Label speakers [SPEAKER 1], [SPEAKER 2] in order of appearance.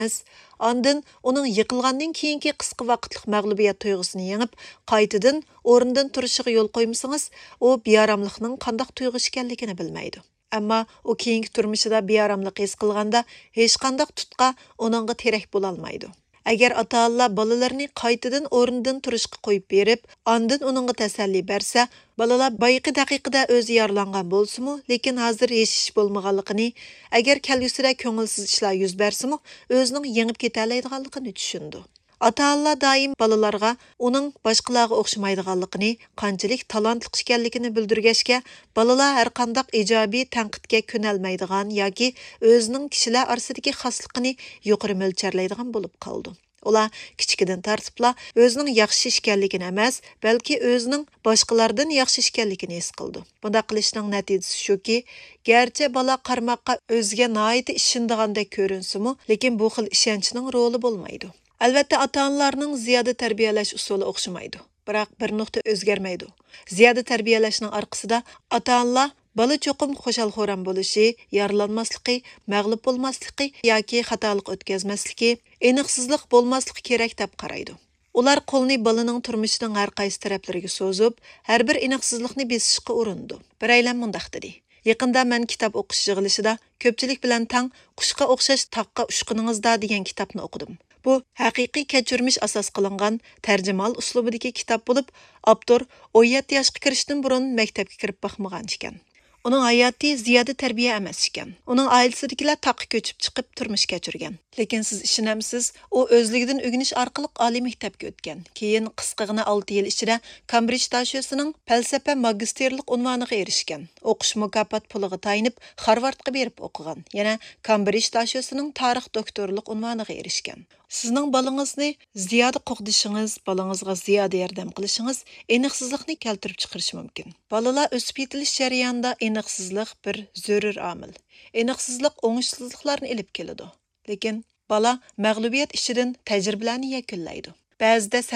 [SPEAKER 1] Ondan uning yiqilgandan keyingi qisqa vaqtlik mag'lubiyat tuyg'usini yengib, qaytadan o'rnidan turishiga yo'l qo'ymasangiz, u bearamlikning qanday tuyg'u ekanligini bilmaydi. Ammo u keyingi turmushida bearamlik his qilganda hech qanday tutqa uningga terak bo'la olmaydi. Agar ota-onalar bolalarni qaytadan o'rnidan turishga qo'yib berib, ondan uningga tasalli bersa, bolalar bayqi daqiqada o'zi yaralangan bo'lsa-mu, lekin hozir hech ish bo'lmaganligini, agar kelgusida ko'ngilsiz ishlar yuz bersa-mu, o'zining yengib ketalaydiganligini tushundi. Ata-onalar doim bolalarga uning boshqalarga o'xshamaydiganligini, qanchalik talantli ekanligini bildirgachga, bolalar har qanday ijobiy tanqidga ko'nalmaydigan yoki o'zining kishilar orasidagi xosligini yuqori mo'ljallaydigan bo'lib qoldi. Ular kichkidan tartibla o'zining yaxshi ekanligini emas, balki o'zining boshqalardan yaxshi ekanligini his qildi. Bunda qilishning natijasi shuki, garchi bola qarmoqqa o'ziga noiti ishondigandek ko'rinsa-mu, lekin bu xil ishonchning roli bo'lmaydi. Albatta, ota-onalarning ziyoda tarbiyalash usuli o'xshamaydi. Biroq bir nuqta o'zgarmaydi. Ziyoda tarbiyalashning orqasida ota-onalar bola cho'qim xushal-xo'ram bo'lishi, yaralanmasligi, mag'lub bo'lmasligi yoki xatolik o'tkazmasligi, aniqsizlik bo'lmasligi kerak deb qaraydi. Ular qo'lni bolaning turmushining har qaysi taraflariga so'zib, har bir aniqsizlikni besishga urindi. Bir aylan mundaq dedi. Yaqinda men kitob o'qish yig'ilishida ko'pchilik bilan tang qushqa o'xshash taqqa ushqiningizda degan kitobni o'qidim. Bu haqiqiy kechirmish asos qilingan tarjimal uslubidagi kitob bo'lib, avtor 17 yoshga kirishdan burun maktabga kirib baxmagan ekan. Uning hayoti ziyoda tarbiya emas ekan. Uning oilasidagilar taqqa ko'chib chiqib turmush kechirgan. Lekin siz ishonamsiz, u o'zligidan o'rganish orqali oliy maktabga o'tgan. Keyin qisqagina 6 yil ichida Cambridge dashosining falsafa magisterlik unvoniga erishgan. O'qish mukofot puliga tayinib Harvardga berib o'qigan. Yana Cambridge dashosining tarix doktorlik unvoniga erishgan. Sizning bolangizni ziyoda qo'g'dishingiz, balangizga ziyoda yordam qilishingiz aniqsizlikni keltirib chiqarishi mumkin. Bolalar o'sib yetilish jarayonida aniqsizlik bir zarur omil. Aniqsizlik o'ngishsizliklarni olib keladi. Lekin bola mag'lubiyat ichidan tajribalarni yakunlaydi. Ba'zida